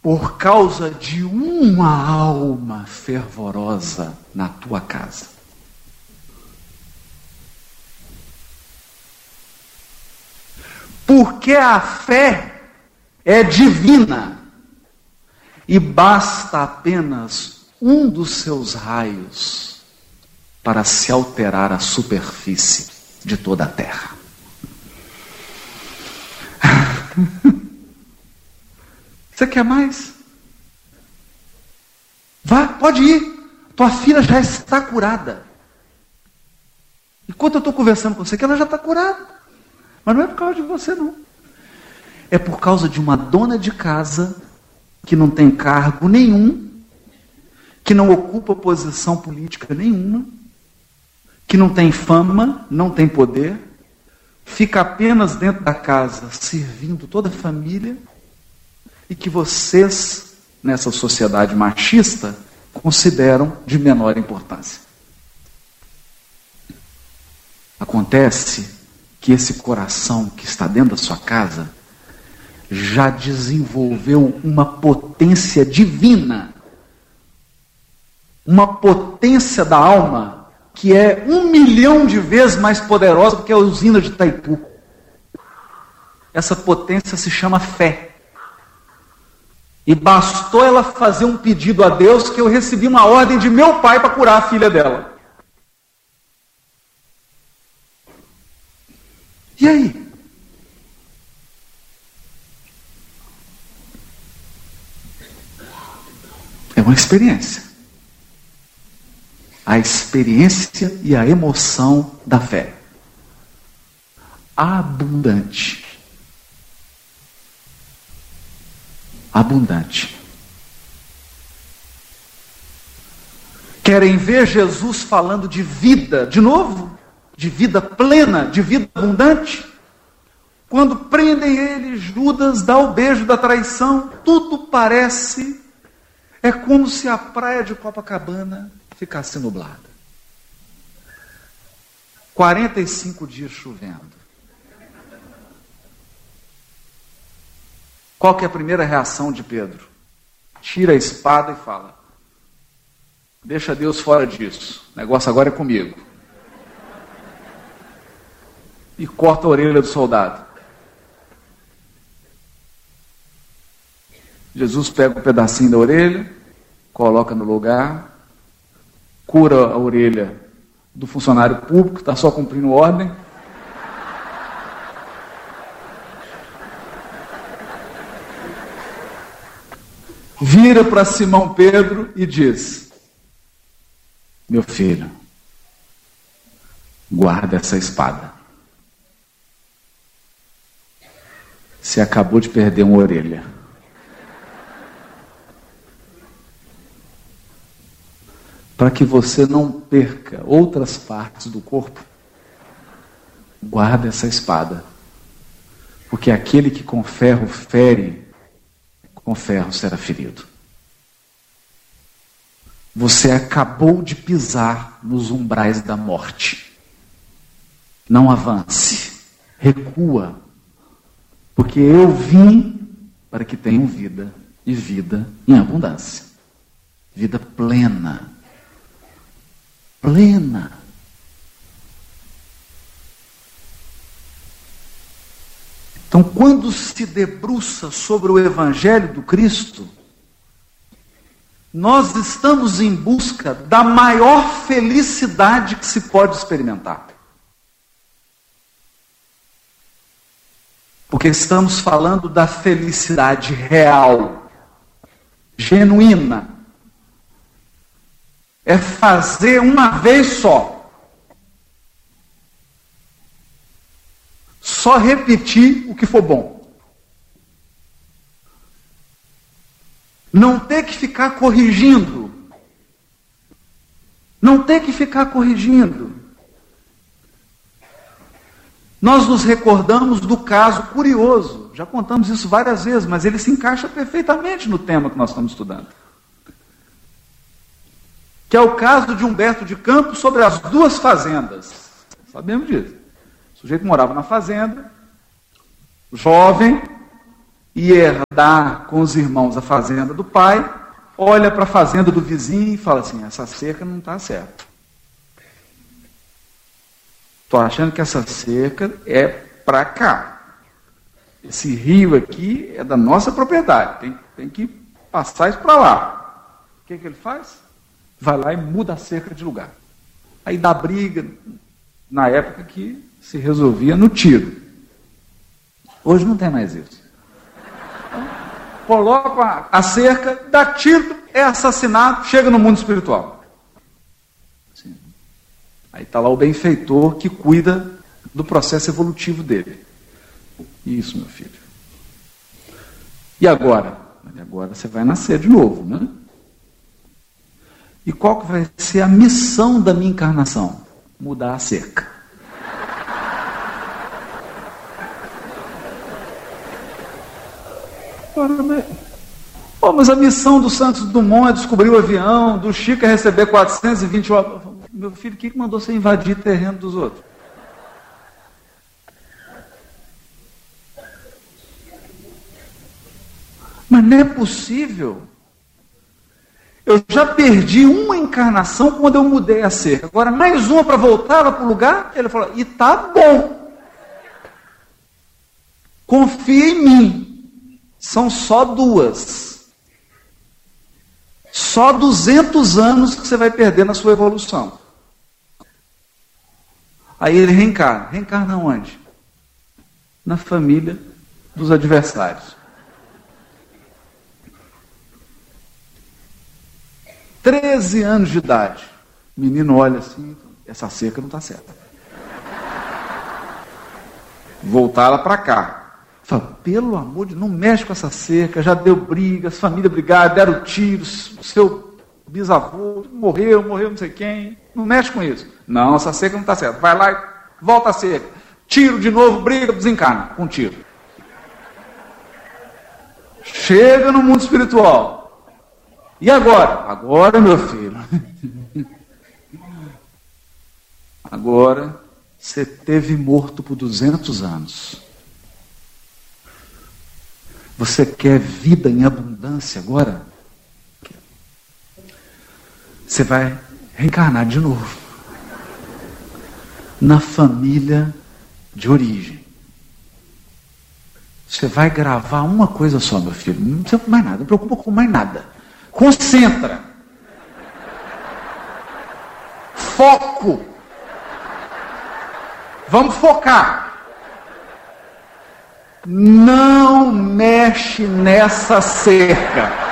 por causa de uma alma fervorosa na tua casa. Porque a fé é divina e basta apenas um dos seus raios para se alterar a superfície de toda a terra. Você quer mais? Vá, pode ir. Tua filha já está curada. Enquanto eu estou conversando com você, que ela já está curada. Mas não é por causa de você, não. É por causa de uma dona de casa que não tem cargo nenhum, que não ocupa posição política nenhuma, que não tem fama, não tem poder, fica apenas dentro da casa servindo toda a família, e que vocês, nessa sociedade machista, consideram de menor importância. Acontece que esse coração que está dentro da sua casa já desenvolveu uma potência divina, uma potência da alma que é 1 milhão de vezes mais poderosa do que a usina de Itaipu. Essa potência se chama fé. E bastou ela fazer um pedido a Deus que eu recebi uma ordem de meu pai para curar a filha dela. E aí? É uma experiência. A experiência e a emoção da fé. Abundante. Abundante. Querem ver Jesus falando de vida, de novo? De vida plena, de vida abundante? Quando prendem ele, Judas dá o beijo da traição, tudo parece, é como se a praia de Copacabana ficasse nublada. 45 dias chovendo. Qual que é a primeira reação de Pedro? Tira a espada e fala: deixa Deus fora disso, o negócio agora é comigo. E corta a orelha do soldado. Jesus pega um pedacinho da orelha, coloca no lugar, cura a orelha do funcionário público que está só cumprindo ordem. Vira para Simão Pedro e diz: meu filho, guarda essa espada. Você acabou de perder uma orelha. Para que você não perca outras partes do corpo, guarda essa espada. Porque aquele que com ferro fere, com ferro será ferido. Você acabou de pisar nos umbrais da morte. Não avance, recua, porque eu vim para que tenham vida, e vida em abundância. Vida plena. Plena. Então, quando se debruça sobre o Evangelho do Cristo, nós estamos em busca da maior felicidade que se pode experimentar. Porque estamos falando da felicidade real, genuína. É fazer uma vez só. Só repetir o que for bom. Não ter que ficar corrigindo. Não ter que ficar corrigindo. Nós nos recordamos do caso curioso. Já contamos isso várias vezes, mas ele se encaixa perfeitamente no tema que nós estamos estudando. Que é o caso de Humberto de Campos sobre as 2 fazendas. Sabemos disso. O sujeito morava na fazenda, jovem, e herdar com os irmãos a fazenda do pai, olha para a fazenda do vizinho e fala assim, essa cerca não está certa. Estou achando que essa cerca é para cá. Esse rio aqui é da nossa propriedade, tem que passar isso para lá. O que ele faz? Vai lá e muda a cerca de lugar. Aí dá briga, na época que se resolvia no tiro. Hoje não tem mais isso. Então, coloca a cerca, dá tiro, é assassinado, chega no mundo espiritual. Assim. Aí está lá o benfeitor que cuida do processo evolutivo dele. Isso, meu filho. E agora? Agora você vai nascer de novo, né? E qual que vai ser a missão da minha encarnação? Mudar a cerca. Mas a missão do Santos Dumont é descobrir o avião, do Chico é receber 420 horas. Meu filho, quem que mandou você invadir terreno dos outros? Mas não é possível. Eu já perdi uma encarnação quando eu mudei a cerca. Agora mais uma para voltar para o lugar. Ele falou, e tá bom. Confia em mim. São só 2. Só 200 anos que você vai perder na sua evolução. Aí ele reencarna. Reencarna onde? Na família dos adversários. 13 anos de idade. O menino olha assim, essa cerca não está certa. Voltar ela para cá. Fala, pelo amor de Deus, não mexe com essa cerca, já deu briga, as famílias brigaram, deram tiros, seu bisavô morreu não sei quem, não mexe com isso. Não, essa cerca não está certa. Vai lá e volta a cerca. Tiro de novo, briga, desencarna, com tiro. Chega no mundo espiritual. E agora? Agora, meu filho. Agora, você teve morto por 200 anos. Você quer vida em abundância agora? Você vai reencarnar de novo. Na família de origem. Você vai gravar uma coisa só, meu filho. Não precisa mais nada, não preocupa com mais nada. Concentra. Foco. Vamos focar. Não mexe nessa cerca.